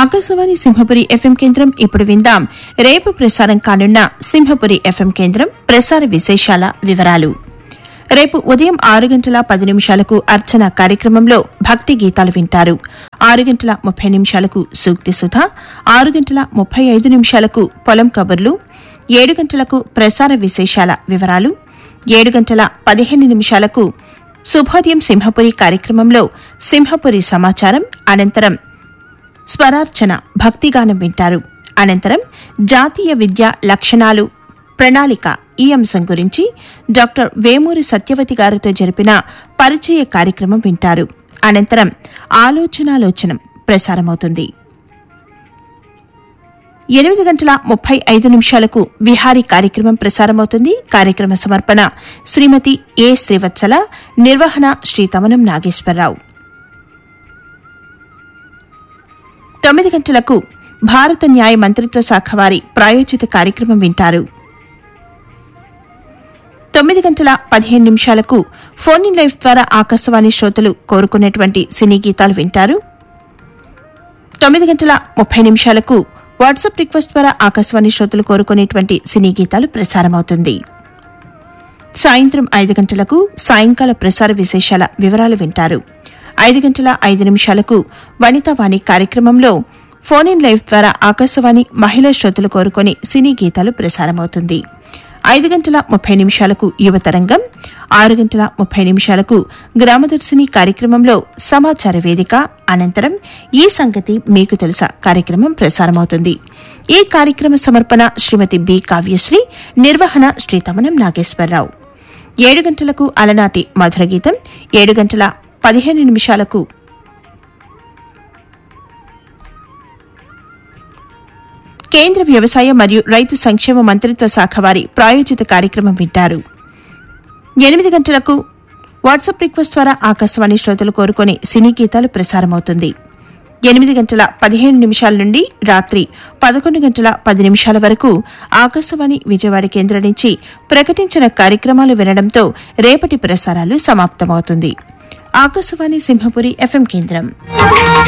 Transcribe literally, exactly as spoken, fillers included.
Akashvani Simhapuri FM కేంద్రం ఇప్పుడు విందాం రేపు ప్రసారం కానున్న సింహపురి ఎఫ్ఎం కేంద్రం ప్రసార విశేషాల వివరాలు. రేపు ఉదయం ఆరు గంటల పది నిమిషాలకు అర్చన కార్యక్రమంలో భక్తి గీతాలు వింటారు. ఆరు గంటల ముప్పై నిమిషాలకు సూక్తి సుధ, ఆరు గంటల ముప్పై ఐదు నిమిషాలకు పొలం కబుర్లు, ఏడు గంటలకు ప్రసార విశేషాల వివరాలు, ఏడు గంటల పదిహేను నిమిషాలకు శుభోదయం సింహపురి కార్యక్రమంలో సింహపురి సమాచారం, అనంతరం స్వరార్చన భక్తిగానం వింటారు. అనంతరం జాతీయ విద్యా లక్షణాలు ప్రణాళిక ఈ అంశం గురించి డాక్టర్ వేమూరి సత్యవతి గారితో జరిపిన పరిచయ కార్యక్రమం వింటారు. అనంతరం ఆలోచనాలోచనం ప్రసారమవుతుంది. ఎనిమిది గంటల ముప్పై ఐదు నిమిషాలకు విహారీ కార్యక్రమం ప్రసారమవుతుంది. కార్యక్రమ సమర్పణ శ్రీమతి ఏ శ్రీవత్సల, నిర్వహణ శ్రీ తమనం నాగేశ్వరరావు. తొమ్మిది గంటలకు భారత న్యాయ మంత్రిత్వ శాఖ వారి ప్రాయోజిత కార్యక్రమం వింటారు. తొమ్మిది గంటల పదిహేను నిమిషాలకు ఫోన్ ఇన్ లైవ్ ద్వారా ఆకాశవాణి శ్రోతలు కోరుకునేటువంటి సినీ గీతాలు వింటారు. తొమ్మిది గంటల ముప్పై నిమిషాలకు వాట్సాప్ రిక్వెస్ట్ ద్వారా ఆకాశవాణి శ్రోతలు కోరుకునేటువంటి సినీ గీతాలు ప్రసారమవుతుంది. సాయంత్రం ఐదు గంటలకు సాయంకాల ప్రసార విశేషాల వివరాలు వింటారు. ఐదు గంటల ఐదు నిమిషాలకు వనితావాణి కార్యక్రమంలో ఫోన్ ఇన్ లైవ్ ద్వారా ఆకాశవాణి మహిళా శ్రోతలు కోరుకొని సినీ గీతాలు ప్రసారమవుతుంది. ఐదు గంటల ముప్పై నిమిషాలకు యువతరంగం, ఆరు గంటల ముప్పై నిమిషాలకు గ్రామదర్శిని కార్యక్రమంలో సమాచార వేదిక, అనంతరం ఈ సంగతి మీకు తెలుసా కార్యక్రమం ప్రసారమవుతుంది. ఈ కార్యక్రమ సమర్పణ శ్రీమతి బి కావ్యశ్రీ, నిర్వహణ శ్రీ తమనం నాగేశ్వరరావు. ఏడు గంటలకు అలనాటి మధుర గీతం, ఏడు గంటల పదిహేను నిమిషాలకు కేంద్ర వ్యవసాయ మరియు రైతు సంక్షేమ మంత్రిత్వ శాఖ వారి ప్రాయోజిత కార్యక్రమం వింటారు. ఎనిమిది గంటలకు వాట్సాప్ రిక్వెస్ట్ ద్వారా ఆకాశవాణి శ్రోతలు కోరుకునే సినీ గీతాలు ప్రసారమవుతుంది. ఎనిమిది గంటల పదిహేను నిమిషాల నుండి రాత్రి పదకొండు గంటల పది నిమిషాల వరకు ఆకాశవాణి విజయవాడ కేంద్రం నుంచి ప్రకటించిన కార్యక్రమాలు వినడంతో రేపటి ప్రసారాలు సమాప్తమవుతుంది. ఆకాశవాణి సింహపురి ఎఫ్ఎం కేంద్రం.